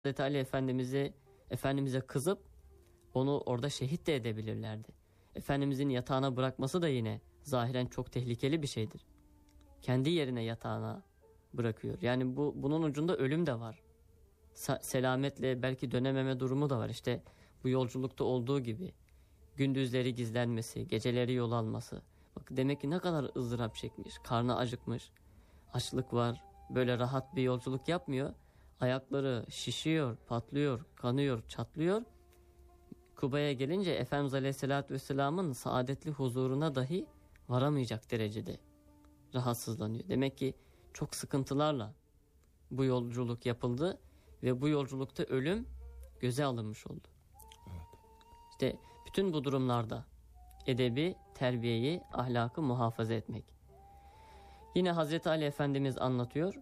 Hazreti Ali Efendimiz'e kızıp onu orada şehit de edebilirlerdi. Efendimizin yatağına bırakması da yine zahiren çok tehlikeli bir şeydir. Kendi yerine yatağına bırakıyor. Yani bunun ucunda ölüm de var. Selametle belki dönememe durumu da var. İşte bu yolculukta olduğu gibi gündüzleri gizlenmesi, geceleri yol alması. Bak demek ki ne kadar ızdırap çekmiş, karnı acıkmış, açlık var. Böyle rahat bir yolculuk yapmıyor. Ayakları şişiyor, patlıyor, kanıyor, çatlıyor. Kuba'ya gelince Efendimiz Aleyhisselatü Vesselam'ın saadetli huzuruna dahi varamayacak derecede rahatsızlanıyor. Demek ki çok sıkıntılarla bu yolculuk yapıldı ve bu yolculukta ölüm göze alınmış oldu. Evet. İşte bütün bu durumlarda edebi, terbiyeyi, ahlakı muhafaza etmek. Yine Hazreti Ali Efendimiz anlatıyor.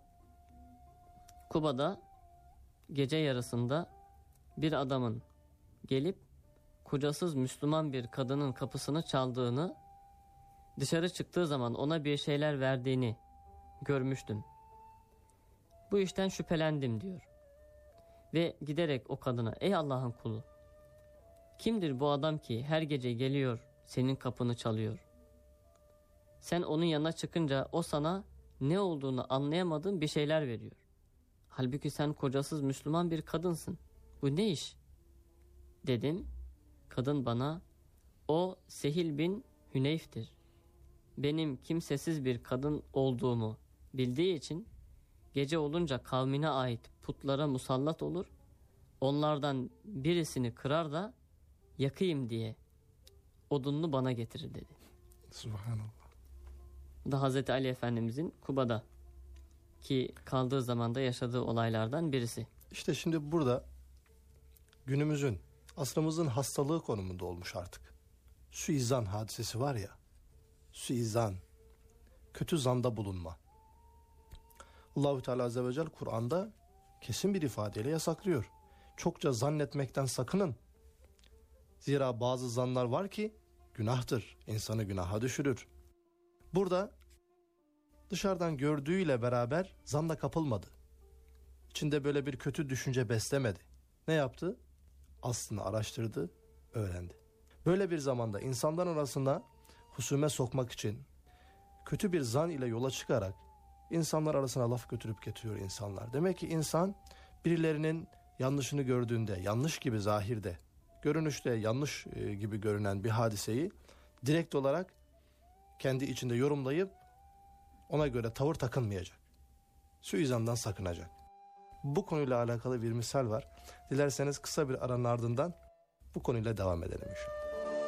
Kuba'da gece yarısında bir adamın gelip kocasız Müslüman bir kadının kapısını çaldığını, dışarı çıktığı zaman ona bir şeyler verdiğini görmüştüm. Bu işten şüphelendim diyor. Ve giderek o kadına, ey Allah'ın kulu, kimdir bu adam ki her gece geliyor senin kapını çalıyor? Sen onun yanına çıkınca o sana ne olduğunu anlayamadığın bir şeyler veriyor. Halbuki sen kocasız Müslüman bir kadınsın. Bu ne iş? Dedim. Kadın bana, o Sehil bin Hüneyf'tir. Benim kimsesiz bir kadın olduğumu bildiği için gece olunca kavmine ait putlara musallat olur. Onlardan birisini kırar da yakayım diye odununu bana getirir dedi. Subhanallah. Bu da Hazreti Ali Efendimizin Kuba'da ki kaldığı zamanda yaşadığı olaylardan birisi. İşte şimdi burada günümüzün, asrımızın hastalığı konumunda olmuş artık. Suizan hadisesi var ya. Suizan, kötü zanda bulunma. Allahu Teala Azze ve Celle Kur'an'da kesin bir ifadeyle yasaklıyor. Çokça zannetmekten sakının. Zira bazı zanlar var ki günahtır, insanı günaha düşürür. Burada dışarıdan gördüğüyle beraber zanla kapılmadı. İçinde böyle bir kötü düşünce beslemedi. Ne yaptı? Aslını araştırdı, öğrendi. Böyle bir zamanda insanlar arasında husume sokmak için kötü bir zan ile yola çıkarak insanlar arasına laf götürüp getiriyor insanlar. Demek ki insan birilerinin yanlışını gördüğünde, yanlış gibi zahirde, görünüşte yanlış gibi görünen bir hadiseyi direkt olarak kendi içinde yorumlayıp ona göre tavır takınmayacak. Suizandan sakınacak. Bu konuyla alakalı bir misal var. Dilerseniz kısa bir aranın ardından bu konuyla devam edelim inşallah.